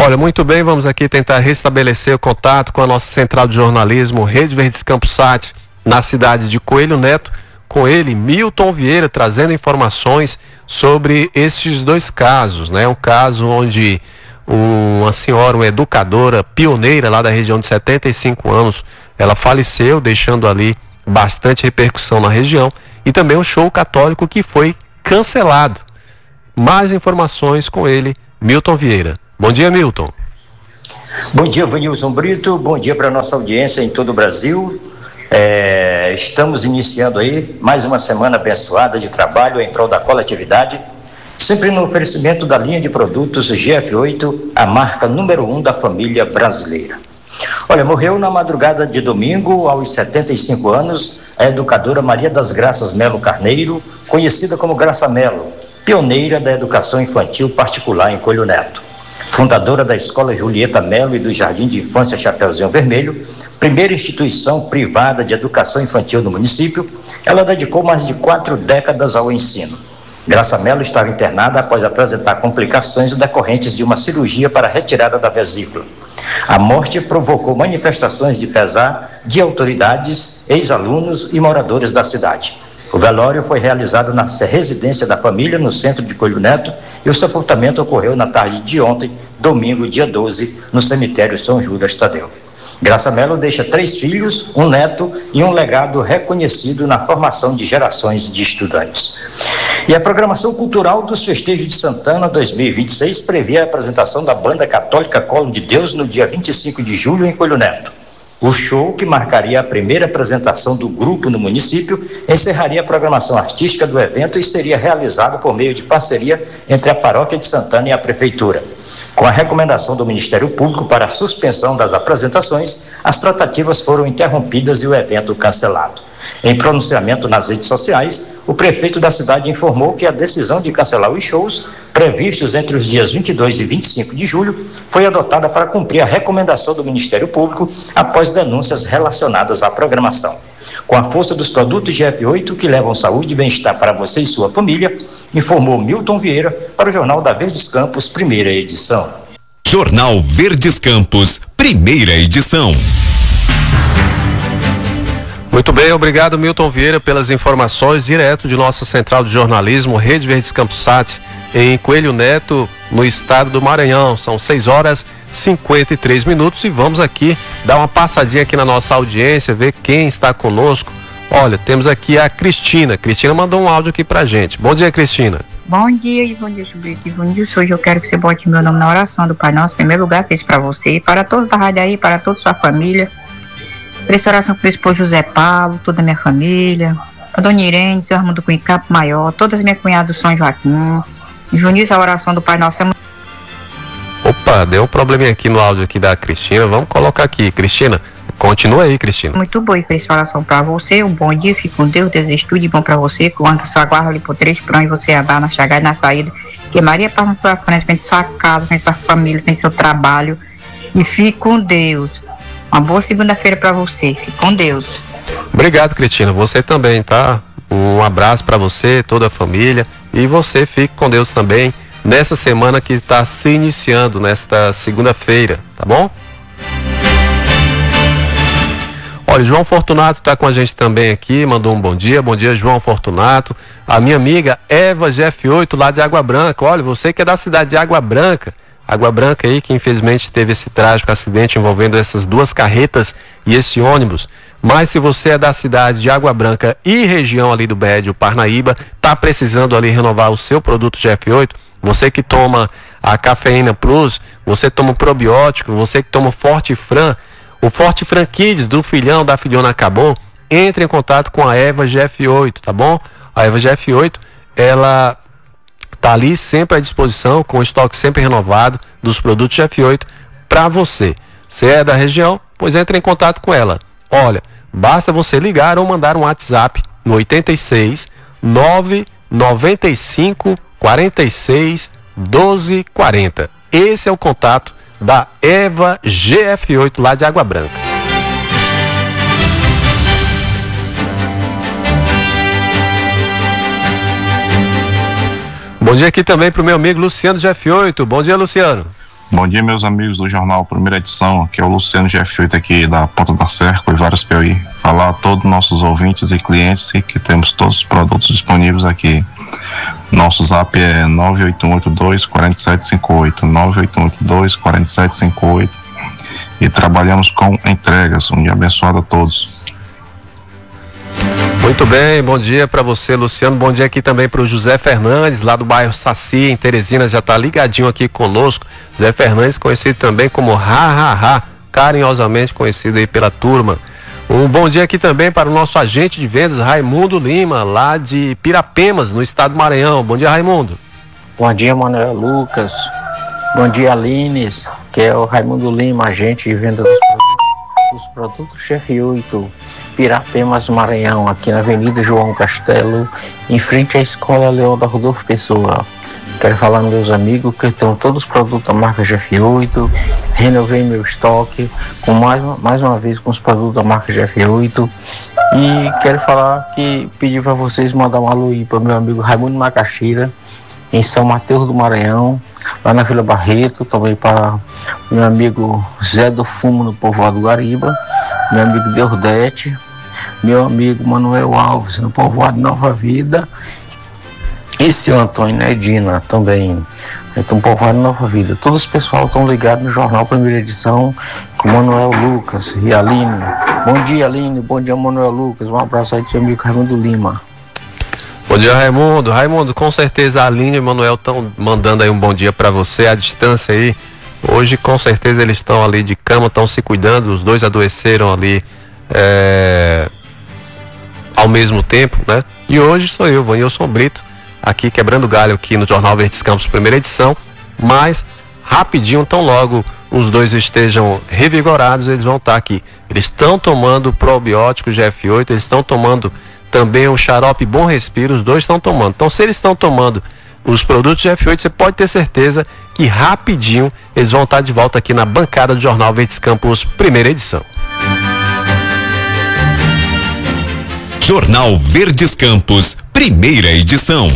Olha, muito bem, vamos aqui tentar restabelecer o contato com a nossa central de jornalismo, Rede Verdes Campos Sat, na cidade de Coelho Neto, com ele, Milton Vieira, trazendo informações sobre estes dois casos, né? Um caso onde uma senhora, uma educadora pioneira lá da região de 75 anos, ela faleceu, deixando ali bastante repercussão na região, e também um show católico que foi cancelado. Mais informações com ele, Milton Vieira. Bom dia, Milton. Bom dia, Vanilson Brito. Bom dia para a nossa audiência em todo o Brasil. Estamos iniciando aí mais uma semana abençoada de trabalho em prol da coletividade, sempre no oferecimento da linha de produtos GF8, a marca número 1 da família brasileira. Olha, morreu na madrugada de domingo, aos 75 anos, a educadora Maria das Graças Melo Carneiro, conhecida como Graça Melo, pioneira da educação infantil particular em Coelho Neto. Fundadora da Escola Julieta Melo e do Jardim de Infância Chapeuzinho Vermelho, primeira instituição privada de educação infantil no município, ela dedicou mais de 4 décadas ao ensino. Graça Melo estava internada após apresentar complicações decorrentes de uma cirurgia para a retirada da vesícula. A morte provocou manifestações de pesar de autoridades, ex-alunos e moradores da cidade. O velório foi realizado na residência da família, no centro de Coelho Neto, e o sepultamento ocorreu na tarde de ontem, domingo, dia 12, no cemitério São Judas Tadeu. Graça Melo deixa 3 filhos, um neto e um legado reconhecido na formação de gerações de estudantes. E a programação cultural dos Festejos de Santana 2026 prevê a apresentação da Banda Católica Colo de Deus no dia 25 de julho em Coelho Neto. O show, que marcaria a primeira apresentação do grupo no município, encerraria a programação artística do evento e seria realizado por meio de parceria entre a Paróquia de Santana e a Prefeitura. Com a recomendação do Ministério Público para a suspensão das apresentações, as tratativas foram interrompidas e o evento cancelado. Em pronunciamento nas redes sociais, o prefeito da cidade informou que a decisão de cancelar os shows, previstos entre os dias 22 e 25 de julho, foi adotada para cumprir a recomendação do Ministério Público após denúncias relacionadas à programação. Com a força dos produtos GF8 que levam saúde e bem-estar para você e sua família, informou Milton Vieira para o Jornal da Verdes Campos, primeira edição. Jornal Verdes Campos, primeira edição. Muito bem, obrigado Milton Vieira pelas informações direto de nossa central de jornalismo, Rede Verdes Campos Sat, em Coelho Neto, no estado do Maranhão. São 6h53 e vamos aqui dar uma passadinha aqui na nossa audiência, ver quem está conosco. Olha, temos aqui a Cristina. Cristina mandou um áudio aqui pra gente. Bom dia, Cristina. Bom dia, Ivonilson Brito. Ivonilson, hoje eu quero que você bote meu nome na oração do Pai Nosso. Em primeiro lugar, fiz para você, para todos da rádio aí, para toda a sua família. Por essa oração pro meu esposo José Paulo, toda a minha família, a dona Irene, seu Armando Cunha Campo Maior, todas as minhas cunhadas do São Joaquim. Junilson, a oração do Pai Nosso é muito... Opa, deu um probleminha aqui no áudio aqui da Cristina. Vamos colocar aqui. Cristina, continua aí, Cristina. Muito boa, e por essa oração para você. Um bom dia, fique com Deus, desejo tudo de bom para você. Que o anjo sua guarda ali por 3 por onde você andar, na chegada e na saída. Que Maria passa na sua frente, vem sua casa, vem sua família, vem seu trabalho. E fique com Deus. Uma boa segunda-feira para você. Fique com Deus. Obrigado, Cristina. Você também, tá? Um abraço para você, toda a família. E você fique com Deus também nessa semana que está se iniciando, nesta segunda-feira, tá bom? Olha, João Fortunato está com a gente também aqui, mandou um bom dia. Bom dia, João Fortunato. A minha amiga Eva GF8 lá de Água Branca. Olha, você que é da cidade de Água Branca. Água Branca aí, que infelizmente teve esse trágico acidente envolvendo essas 2 carretas e esse ônibus. Mas se você é da cidade de Água Branca e região ali do BED, o Parnaíba, tá precisando ali renovar o seu produto GF8, você que toma a Cafeína Plus, você toma o probiótico, você que toma o Fortifran, o Fortifran Kids do filhão, da filhona acabou, entre em contato com a Eva GF8, tá bom? A Eva GF8, ela tá ali sempre à disposição, com o estoque sempre renovado dos produtos GF8 para você. Se é da região, pois entre em contato com ela. Olha, basta você ligar ou mandar um WhatsApp no 86 995 46 12 40. Esse é o contato da Eva GF8 lá de Água Branca. Bom dia aqui também para o meu amigo Luciano GF8. Bom dia, Luciano. Bom dia, meus amigos do Jornal Primeira Edição, aqui é o Luciano GF8 aqui da Ponta da Cerca, e vários Piauí. Falar a todos os nossos ouvintes e clientes que temos todos os produtos disponíveis aqui. Nosso zap é 98182-4758, 98182-4758, e trabalhamos com entregas. Um dia abençoado a todos. Muito bem, bom dia para você, Luciano. Bom dia aqui também para o José Fernandes, lá do bairro Saci, em Teresina, já está ligadinho aqui conosco. José Fernandes, conhecido também como Ha, carinhosamente conhecido aí pela turma. Um bom dia aqui também para o nosso agente de vendas, Raimundo Lima, lá de Pirapemas, no estado do Maranhão. Bom dia, Raimundo. Bom dia, Manuel Lucas. Bom dia, Aline, que é o Raimundo Lima, agente de venda dos produtos Chef 8, Pirapemas, Maranhão, aqui na Avenida João Castelo, em frente à Escola Leão da Rodolfo Pessoa. Quero falar, meus amigos, que estão todos os produtos da marca Chef 8. Renovei meu estoque com mais uma vez com os produtos da marca Chef 8. E quero falar que pedir para vocês mandar um alô aí para meu amigo Raimundo Macaxeira, em São Mateus do Maranhão, lá na Vila Barreto, também para meu amigo Zé do Fumo, no povoado Guariba, meu amigo Deordete, meu amigo Manuel Alves, no povoado Nova Vida, e seu Antônio Edina também, no povoado Nova Vida. Todos os pessoal estão ligados no Jornal Primeira Edição, com Manuel Lucas e Aline. Bom dia, Aline, bom dia, Manuel Lucas, um abraço aí do seu amigo Raimundo Lima. Bom dia, Raimundo. Raimundo, com certeza a Aline e o Manuel estão mandando aí um bom dia para você, à distância aí. Hoje, com certeza, eles estão ali de cama, estão se cuidando. Os dois adoeceram ali ao mesmo tempo, né? E hoje sou eu, Vanilson Brito, aqui quebrando galho aqui no Jornal Verdes Campos, primeira edição. Mas, rapidinho, tão logo os dois estejam revigorados, eles vão estar aqui. Eles estão tomando probiótico GF8, eles estão tomando também o xarope Bom Respiro, os dois estão tomando. Então, se eles estão tomando os produtos GF8, você pode ter certeza que rapidinho eles vão estar de volta aqui na bancada do Jornal Verdes Campos, primeira edição. Jornal Verdes Campos, primeira edição.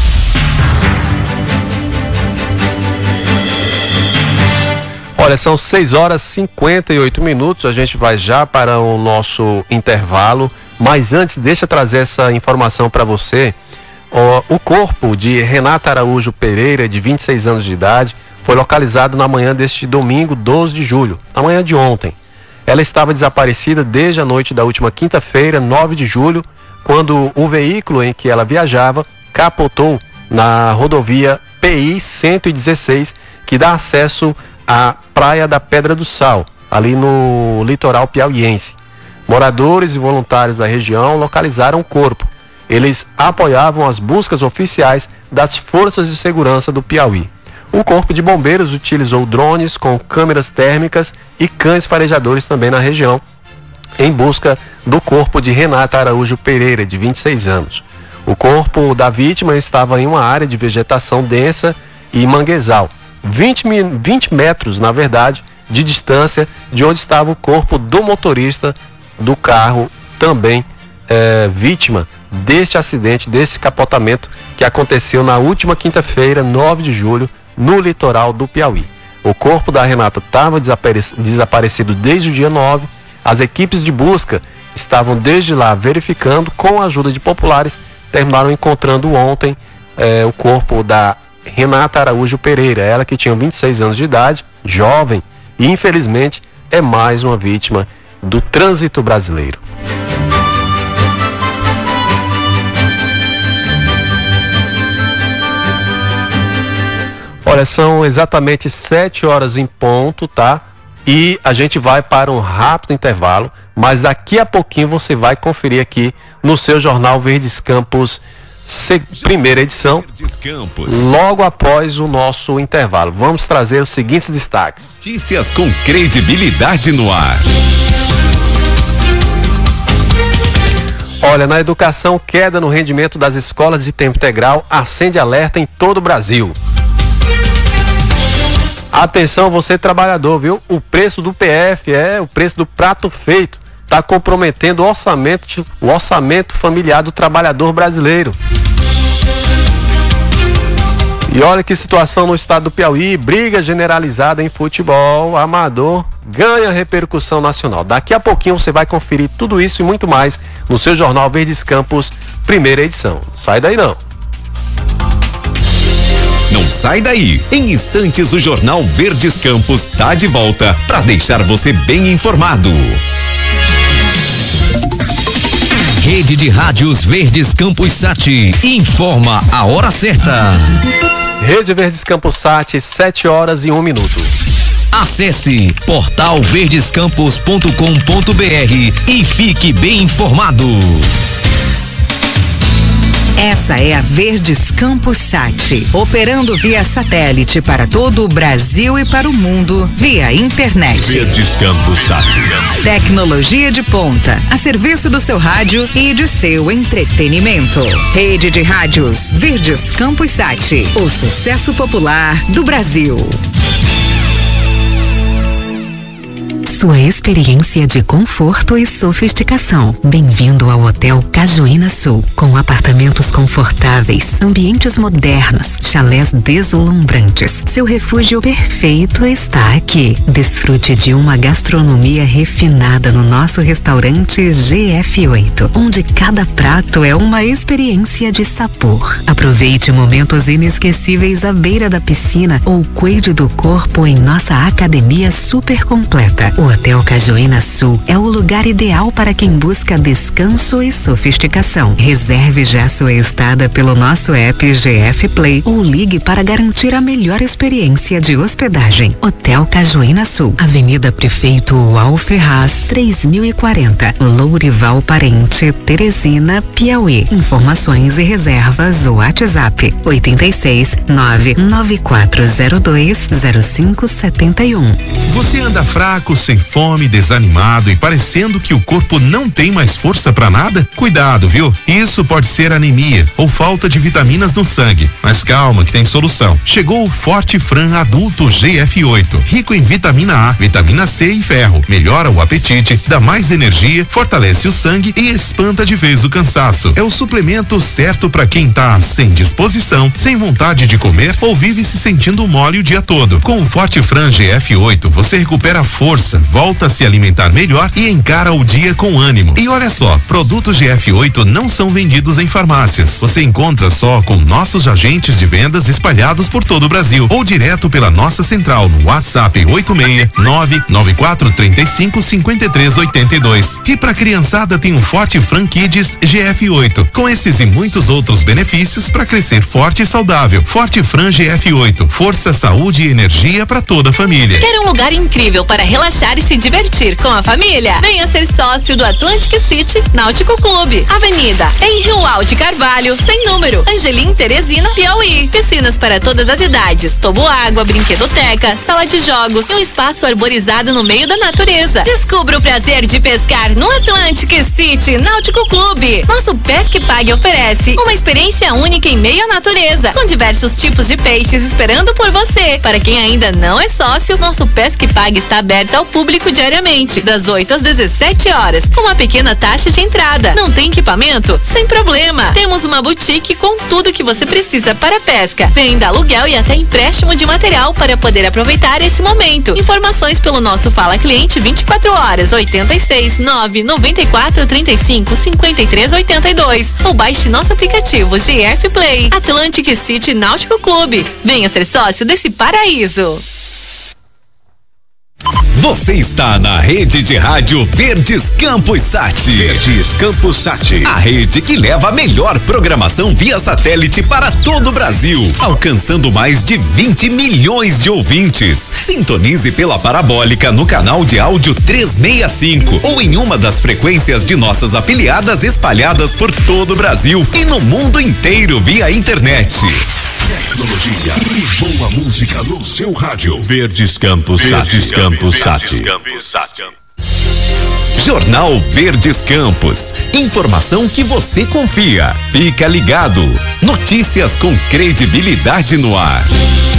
Olha, são 6h58, a gente vai já para o nosso intervalo. Mas antes, deixa eu trazer essa informação para você. O corpo de Renata Araújo Pereira, de 26 anos de idade, foi localizado na manhã deste domingo, 12 de julho, na manhã de ontem. Ela estava desaparecida desde a noite da última quinta-feira, 9 de julho, quando o veículo em que ela viajava capotou na rodovia PI 116, que dá acesso à Praia da Pedra do Sal, ali no litoral piauiense. Moradores e voluntários da região localizaram o corpo. Eles apoiavam as buscas oficiais das forças de segurança do Piauí. O Corpo de Bombeiros utilizou drones com câmeras térmicas e cães farejadores também na região, em busca do corpo de Renata Araújo Pereira, de 26 anos. O corpo da vítima estava em uma área de vegetação densa e manguezal, 20 metros, na verdade, de distância de onde estava o corpo do motorista do carro, também vítima deste acidente, desse capotamento que aconteceu na última quinta-feira, 9 de julho, no litoral do Piauí. O corpo da Renata estava desaparecido desde o dia 9. As equipes de busca estavam desde lá verificando, com a ajuda de populares, terminaram encontrando ontem o corpo da Renata Araújo Pereira, ela que tinha 26 anos de idade, jovem, e infelizmente é mais uma vítima do trânsito brasileiro. Olha, são exatamente 7h em ponto, tá? E a gente vai para um rápido intervalo, mas daqui a pouquinho você vai conferir aqui no seu Jornal Verdes Campos, primeira edição, logo após o nosso intervalo. Vamos trazer os seguintes destaques. Notícias com credibilidade no ar. Olha, na educação, queda no rendimento das escolas de tempo integral acende alerta em todo o Brasil. Atenção, você trabalhador, viu? O preço do PF, o preço do prato feito, está comprometendo o orçamento familiar do trabalhador brasileiro. E olha que situação no estado do Piauí, briga generalizada em futebol amador ganha repercussão nacional. Daqui a pouquinho você vai conferir tudo isso e muito mais no seu Jornal Verdes Campos, primeira edição. Sai daí não. Não sai daí. Em instantes o Jornal Verdes Campos tá de volta para deixar você bem informado. Rede de Rádios Verdes Campos Sat informa a hora certa. Rede Verdes Campos Sat, 7h01. Acesse portalverdescampos.com.br e fique bem informado. Essa é a Verdes Campos Sat, operando via satélite para todo o Brasil e para o mundo, via internet. Verdes Campos Sat. Tecnologia de ponta, a serviço do seu rádio e de seu entretenimento. Rede de Rádios Verdes Campos Sat, o sucesso popular do Brasil. Sua experiência de conforto e sofisticação. Bem-vindo ao Hotel Cajuína Sul, com apartamentos confortáveis, ambientes modernos, chalés deslumbrantes. Seu refúgio perfeito está aqui. Desfrute de uma gastronomia refinada no nosso restaurante GF8, onde cada prato é uma experiência de sabor. Aproveite momentos inesquecíveis à beira da piscina ou cuide do corpo em nossa academia super completa. O Hotel Cajuína Sul é o lugar ideal para quem busca descanso e sofisticação. Reserve já sua estada pelo nosso app GF Play ou ligue para garantir a melhor experiência de hospedagem. Hotel Cajuína Sul, Avenida Prefeito Uau Ferraz, 3040, Lourival Parente, Teresina, Piauí. Informações e reservas o WhatsApp 86 99402 0571. Você anda fraco, sem fome, desanimado e parecendo que o corpo não tem mais força pra nada? Cuidado, viu? Isso pode ser anemia ou falta de vitaminas no sangue. Mas calma que tem solução. Chegou o Forte Fran Adulto GF8, rico em vitamina A, vitamina C e ferro. Melhora o apetite, dá mais energia, fortalece o sangue e espanta de vez o cansaço. É o suplemento certo pra quem tá sem disposição, sem vontade de comer ou vive se sentindo mole o dia todo. Com o Forte Fran GF8, você recupera a força, volta a se alimentar melhor e encara o dia com ânimo. E olha só, produtos GF8 não são vendidos em farmácias. Você encontra só com nossos agentes de vendas espalhados por todo o Brasil ou direto pela nossa central no WhatsApp 869-9435-5382. E pra criançada tem um Forte Fran Kids GF8, com esses e muitos outros benefícios para crescer forte e saudável. Forte Fran GF8, força, saúde e energia para toda a família. Quer um lugar incrível para relaxar e se divertir com a família? Venha ser sócio do Atlantic City Náutico Clube. Avenida em Rio Alto Carvalho, sem número, Angelim, Teresina, Piauí. Piscinas para todas as idades, toboágua, brinquedoteca, sala de jogos e um espaço arborizado no meio da natureza. Descubra o prazer de pescar no Atlantic City Náutico Clube. Nosso Pesque Pague oferece uma experiência única em meio à natureza, com diversos tipos de peixes esperando por você. Para quem ainda não é sócio, nosso Pesque Pague está aberto ao público diariamente, das 8 às 17 horas, com uma pequena taxa de entrada. Não tem equipamento? Sem problema. Temos uma boutique com tudo que você precisa para pesca. Venda, aluguel e até empréstimo de material para poder aproveitar esse momento. Informações pelo nosso Fala Cliente 24 horas, 86 994 35 53 82. Ou baixe nosso aplicativo GF Play. Atlantic City Náutico Clube. Venha ser sócio desse paraíso. Você está na rede de rádio Verdes Campos Sat. Verdes Campos Sat. A rede que leva a melhor programação via satélite para todo o Brasil, alcançando mais de 20 milhões de ouvintes. Sintonize pela parabólica no canal de áudio 365 ou em uma das frequências de nossas afiliadas espalhadas por todo o Brasil e no mundo inteiro via internet. Tecnologia e boa música no seu rádio. Verdes Campos Sat. Verdes Campos Sat. Jornal Verdes Campos. Informação que você confia. Fica ligado. Notícias com credibilidade no ar.